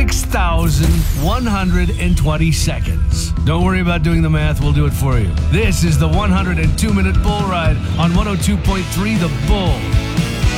6,120 seconds. Don't worry about doing the math, we'll do it for you. This is the 102-minute bull ride on 102.3 The Bull.